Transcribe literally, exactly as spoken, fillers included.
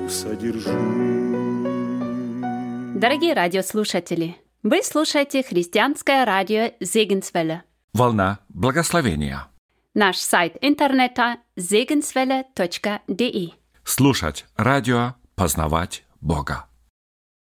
содержу. Дорогие радиослушатели, вы слушаете христианское радио Segenswelle. Волна благословения. Наш сайт интернета segenswelle точка de. Слушать радио, познавать Бога.